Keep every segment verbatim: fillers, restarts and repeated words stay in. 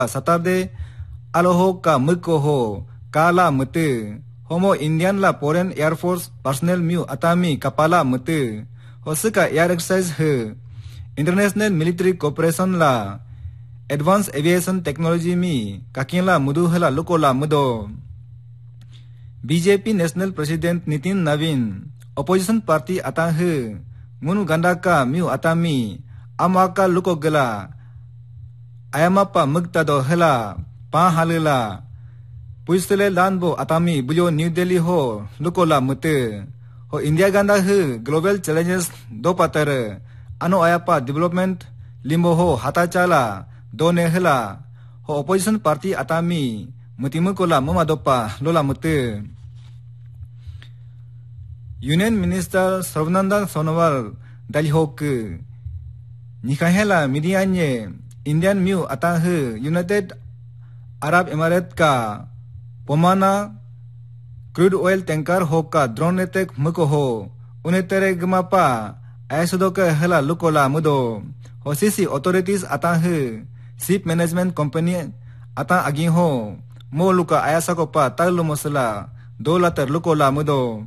Saturday aloho ka mko ho kala mete homo Indian la foreign air force personnel mu atami kapala mete hosika air exercise he international military cooperation la advanced aviation technology mi kakinla mudu hala lokola mudo B J P national president Nitin Navin opposition party atang he ngunu gandaka mu atami amaka loko gala ayamapa mugtado hela pa halila puistele lanbo atami bulyo New Delhi ho lukola mute ho India ganda he global challenges do patar ano ayapa development limbo ho hatachala done hela ho opposition party atami mutimukola mamadopa lola mute Union Minister Sarvananda Sonowal dalhok nikahela midianye Indian mu atang he United Arab Emirates ka pomana crude oil tanker ho ka drone attack mko ho unetere gmapa aisudo ka hela lukola mudo ho sisi authorities atang he ship management company atang agin ho mo luka ayasa ko pa taglo mosala dolater lukola mudo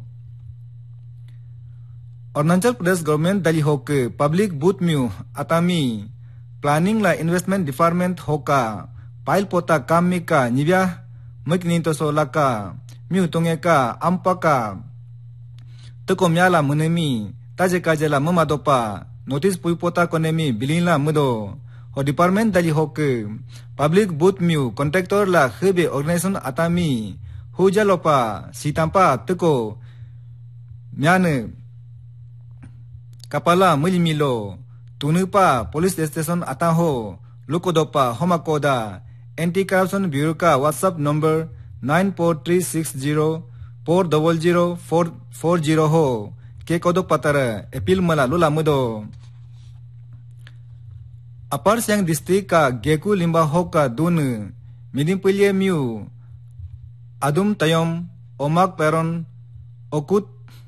Arunachal Pradesh government dali ho ke public booth mu atami planning la investment department hoka pile pota kamika nibya mukninto so laka mu tongeka ampaka tokomyala munemi tajekajela mamadopa notice puipota konemi bilinla mudo ho department dali hoke public booth mu contractor la khebe organization atami hujalopa sitampa teko myane kapala mulimilo Tunupa police station ataho lukodopa homakoda anti-corruption bureau ka WhatsApp number nine four three six zero four zero zero four four zero ho ke kodo patara appeal mala lula mudo Upper Siang district ka Geku Limba ho ka dun Midimpulye miu Adum Tayom Omak Peron Okut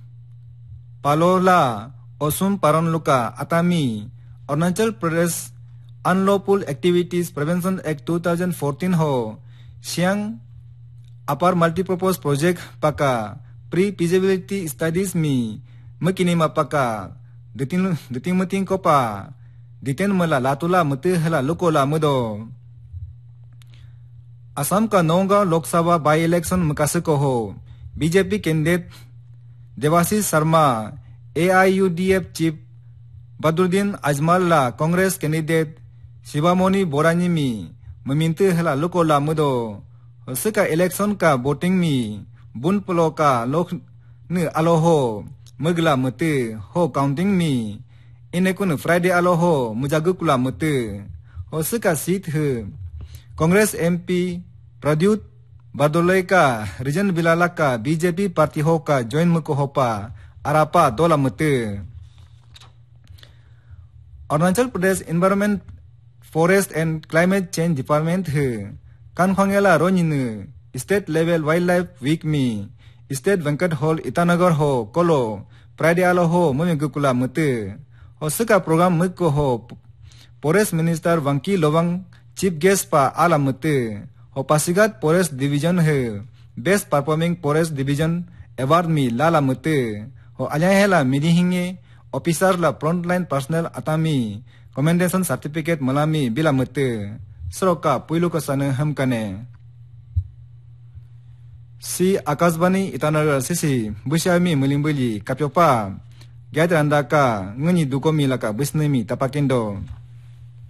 Palola Osum Paron Luka Atami Arunachal Pradesh Unlawful Activities Prevention Act twenty fourteen ho Siang Upper Multipurpose Project paka Pre-feasibility Studies mi Makinima paka Detin detin muting ko pa Diten mala latula muti hala lukola mudo Assam ka Nonga Lok Sabha by-election makasiko ho B J P candidate Devashish Sharma A I U D F chief Badruddin Ajmal la Congress candidate Shivamoni Borani mi meminti hala lukola mudo seka election ka voting mi bun pulo ka lok ne aloho mugla muti ho counting mi inekun Friday aloho mujagukula muti ho seka seat he Congress M P Pradyut Bardolai ka region Bilala ka B J P party ho ka join muko hopa arapa dola muti Arunachal Pradesh Environment, Forest and Climate Change Department he Kankhangela Roninu State Level Wildlife Week mi State Venkat Hall Itanagar ho Kolo Friday alo ho Mumigukula muti ho seka program mukko ho Forest Minister Vanki Lobang Chief Guest pa ala muti ho Pasigat Forest Division he Best Performing Forest Division Award mi lala muti ho alyahela midihinge Officer la frontline personnel atami commendation certificate malami bila mete sroka puilu ko sana hamkane si Akashbani Itanagar sisi busyami mulimbuli kapyopa gadrandaka ngani dukomi laka busnemi tapakendo